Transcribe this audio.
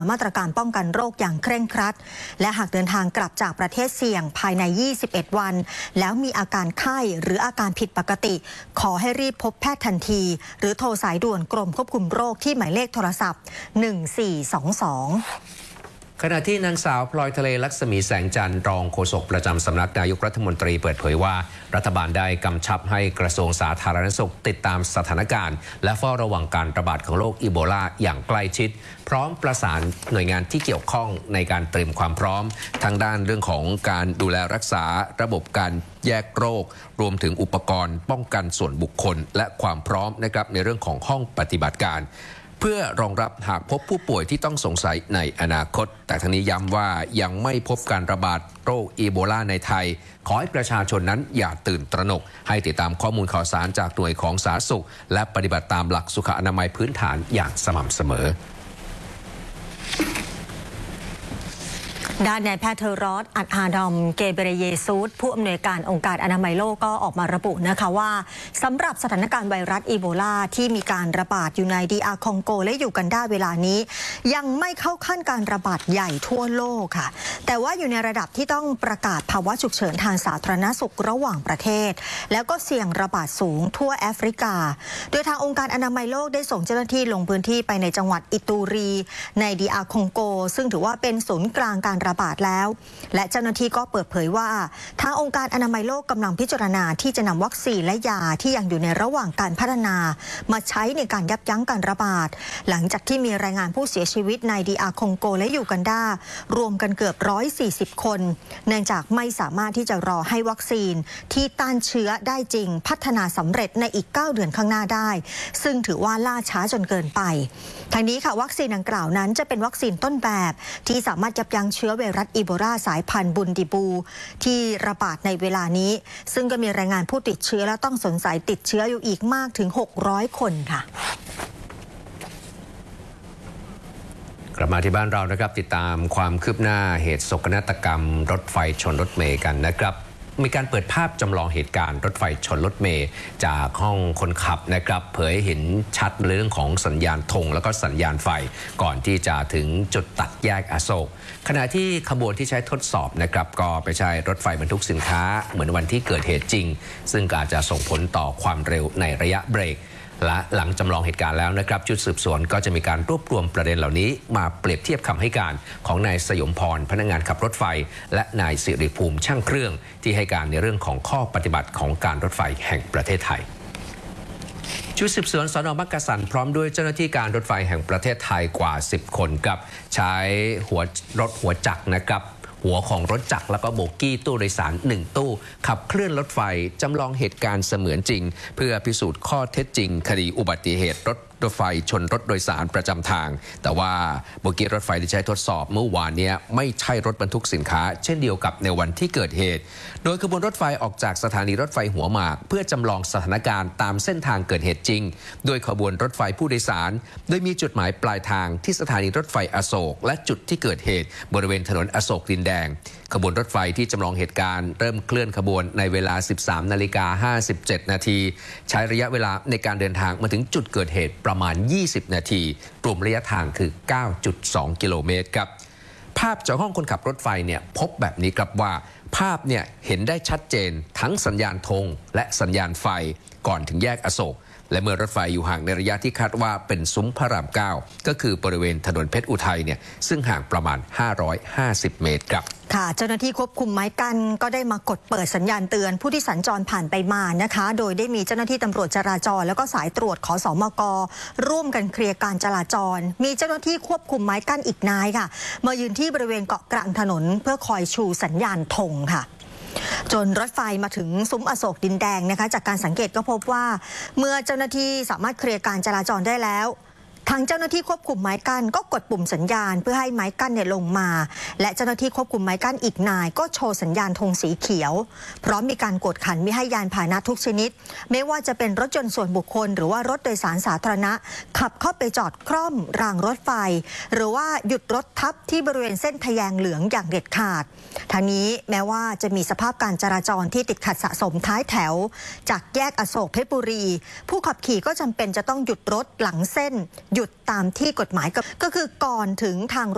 มาตรการป้องกันโรคอย่างเคร่งครัดและหากเดินทางกลับจากประเทศเสี่ยงภายใน 21 วันแล้วมีอาการไข้หรืออาการผิดปกติขอให้รีบพบแพทย์ทันทีหรือโทรสายด่วนกรมควบคุมโรคที่หมายเลขโทรศัพท์ 1422 ขณะที่นางสาวพลอยทะเลลักษมีแสงจันทร์รองโฆษกประจำสำนักนายกรัฐมนตรีเปิดเผยว่ารัฐบาลได้กำชับให้กระทรวงสาธารณสุขติดตามสถานการณ์และเฝ้าระวังการระบาดของโรคอีโบลาอย่างใกล้ชิดพร้อมประสานหน่วยงานที่เกี่ยวข้องในการเตรียมความพร้อมทางด้านเรื่องของการดูแลรักษาระบบการแยกโรครวมถึงอุปกรณ์ป้องกันส่วนบุคคลและความพร้อมนะครับในเรื่องของห้องปฏิบัติการเพื่อรองรับหากพบผู้ป่วยที่ต้องสงสัยในอนาคตแต่ทั้งนี้ย้ำว่ายังไม่พบการระบาดโรคอีโบลาในไทยขอให้ประชาชนนั้นอย่าตื่นตระหนกให้ติดตามข้อมูลข่าวสารจากหน่วยของสาธารณสุขและปฏิบัติตามหลักสุขอนามัยพื้นฐานอย่างสม่ำเสมอด้านนายแพทย์เทรอส อัดฮาดอม เกเบเรเยซูสผู้อำนวยการองค์การอนามัยโลกก็ออกมาระบุนะคะว่าสำหรับสถานการณ์ไวรัสอีโบลาที่มีการระบาดอยู่ในDRคองโกและยูกันดาเวลานี้ยังไม่เข้าขั้นการระบาดใหญ่ทั่วโลกค่ะแต่ว่าอยู่ในระดับที่ต้องประกาศภาวะฉุกเฉินทางสาธารณสุขระหว่างประเทศแล้วก็เสี่ยงระบาดสูงทั่วแอฟริกาโดยทางองค์การอนามัยโลกได้ส่งเจ้าหน้าที่ลงพื้นที่ไปในจังหวัดอิตูรีในDRคองโกซึ่งถือว่าเป็นศูนย์กลางการระบาดแล้วและเจ้าหน้าที่ก็เปิดเผยว่าทางองค์การอนามัยโลกกำลังพิจารณาที่จะนำวัคซีนและยาที่ยังอยู่ในระหว่างการพัฒนามาใช้ในการยับยั้งการระบาดหลังจากที่มีรายงานผู้เสียชีวิตในDRคองโกและยูกันดารวมกันเกือบ140คนเนื่องจากไม่สามารถที่จะรอให้วัคซีนที่ต้านเชื้อได้จริงพัฒนาสำเร็จในอีก9 เดือนข้างหน้าได้ซึ่งถือว่าล่าช้าจนเกินไปทางนี้ค่ะวัคซีนดังกล่าวนั้นจะเป็นวัคซีนต้นแบบที่สามารถยับยั้งเชื้อไวรัสอีโบลาสายพันธุ์บุนดิบูที่ระบาดในเวลานี้ซึ่งก็มีรายงานผู้ติดเชื้อและต้องสงสัยติดเชื้ออยู่อีกมากถึง600คนค่ะกลับมาที่บ้านเรานะครับติดตามความคืบหน้าเหตุโศกนาฏกรรมรถไฟชนรถเมล์กันนะครับมีการเปิดภาพจำลองเหตุการณ์รถไฟชนรถเมล์จากห้องคนขับนะครับเผยเห็นชัดเรื่องของสัญญาณธงแล้วก็สัญญาณไฟก่อนที่จะถึงจุดตัดแยกอโศกขณะที่ขบวนที่ใช้ทดสอบนะครับก็ไปใช้รถไฟบรรทุกสินค้าเหมือนวันที่เกิดเหตุจริงซึ่งอาจจะส่งผลต่อความเร็วในระยะเบรกและหลังจำลองเหตุการณ์แล้วนะครับชุดสืบสวนก็จะมีการรวบรวมประเด็นเหล่านี้มาเปรียบเทียบคำให้การของนายสยมพรพนักงานขับรถไฟและนายสิริภูมิช่างเครื่องที่ให้การในเรื่องของข้อปฏิบัติของการรถไฟแห่งประเทศไทยชุดสืบสวนสน.มักกะสันพร้อมด้วยเจ้าหน้าที่การรถไฟแห่งประเทศไทยกว่า10คนกับใช้หัวจักรนะครับหัวของรถจักรแล้วก็โบกี้ตู้โดยสาร1ตู้ขับเคลื่อนรถไฟจำลองเหตุการณ์เสมือนจริงเพื่อพิสูจน์ข้อเท็จจริงคดีอุบัติเหตุรถไฟชนรถโดยสารประจำทางแต่ว่าโบกี้รถไฟที่ใช้ทดสอบเมื่อวานนี้ไม่ใช่รถบรรทุกสินค้าเช่นเดียวกับในวันที่เกิดเหตุโดยขบวนรถไฟออกจากสถานีรถไฟหัวหมากเพื่อจำลองสถานการณ์ตามเส้นทางเกิดเหตุจริงโดยขบวนรถไฟผู้โดยสารโดยมีจุดหมายปลายทางที่สถานีรถไฟอโศกและจุดที่เกิดเหตุบริเวณถนนอโศกดินแดงขบวนรถไฟที่จำลองเหตุการณ์เริ่มเคลื่อนขบวนในเวลา 13:57 นาทีใช้ระยะเวลาในการเดินทางมาถึงจุดเกิดเหตุประมาณ20 นาทีรวมระยะทางคือ 9.2 กิโลเมตรครับภาพจากห้องคนขับรถไฟเนี่ยพบแบบนี้ครับว่าภาพเนี่ยเห็นได้ชัดเจนทั้งสัญญาณธงและสัญญาณไฟก่อนถึงแยกอโศกและเมื่อรถไฟอยู่ห่างในระยะที่คาดว่าเป็นซุ้มพระราม 9ก็คือบริเวณถนนเพชรอุทัยเนี่ยซึ่งห่างประมาณ550 เมตรครับค่ะเจ้าหน้าที่ควบคุมไม้กั้นก็ได้มากดเปิดสัญญาณเตือนผู้ที่สัญจรผ่านไปมานะคะโดยได้มีเจ้าหน้าที่ตำรวจจราจรแล้วก็สายตรวจขสมก.ร่วมกันเคลียร์การจราจรมีเจ้าหน้าที่ควบคุมไม้กั้นอีกนายค่ะมายืนที่บริเวณเกาะกลางถนนเพื่อคอยชูสัญญาณธงค่ะจนรถไฟมาถึงซุ้มอโศกดินแดงนะคะจากการสังเกตก็พบว่าเมื่อเจ้าหน้าที่สามารถเคลียร์การจราจรได้แล้วทางเจ้าหน้าที่ควบคุมไม้กั้นก็กดปุ่มสัญญาณเพื่อให้ไม้กั้นลงมาและเจ้าหน้าที่ควบคุมไม้กั้นอีกนายก็โชว์สัญญาณธงสีเขียวพร้อมมีการกวดขันไม่ให้ยานพาหนะทุกชนิดไม่ว่าจะเป็นรถยนต์ส่วนบุคคลหรือว่ารถโดยสารสาธารณะขับเข้าไปจอดคร่อมรางรถไฟหรือว่าหยุดรถทับที่บริเวณเส้นทแยงเหลืองอย่างเด็ดขาดทางนี้แม้ว่าจะมีสภาพการจราจรที่ติดขัดสะสมท้ายแถวจากแยกอโศกเพชรบุรีผู้ขับขี่ก็จำเป็นจะต้องหยุดรถหลังเส้นหยุดตามที่กฎหมายก็คือก่อนถึงทาง